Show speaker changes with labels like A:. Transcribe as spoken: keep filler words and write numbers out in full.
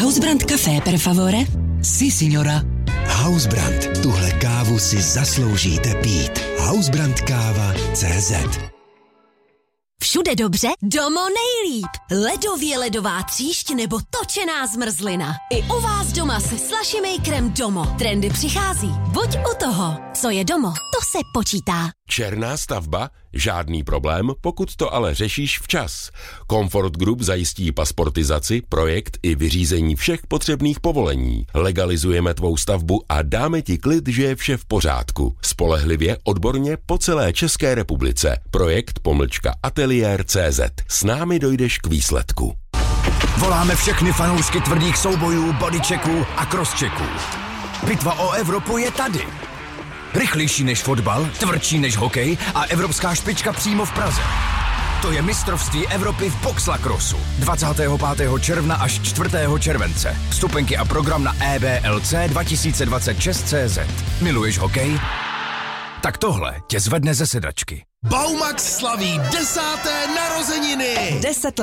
A: Hausbrand Café, per favore?
B: Si, signora. Hausbrand. Tuhle kávu si zasloužíte pít. Hausbrandkáva tečka cé zet.
C: Všude dobře, domo nejlíp. Ledově ledová tříšť nebo točená zmrzlina. I u vás doma se Slushy Makerem Domo. Trendy přichází. Buď u toho, co je domo, to se počítá.
D: Černá stavba? Žádný problém, pokud to ale řešíš včas. Comfort Group zajistí pasportizaci, projekt i vyřízení všech potřebných povolení. Legalizujeme tvou stavbu a dáme ti klid, že je vše v pořádku. Spolehlivě, odborně po celé České republice. Projekt pomlčka ateliér tečka cé zet. S námi dojdeš k výsledku.
E: Voláme všechny fanoušky tvrdých soubojů, bodychecků a crosschecků. Bitva o Evropu je tady. Rychlejší než fotbal, tvrdší než hokej a evropská špička přímo v Praze. To je mistrovství Evropy v boxlacrossu. dvacátého pátého června až čtvrtého července. Vstupenky a program na e b l c dva tisíce dvacet šest tečka cé zet. Miluješ hokej? Tak tohle tě zvedne ze sedačky.
F: Baumax slaví desáté narozeniny!
A: Deset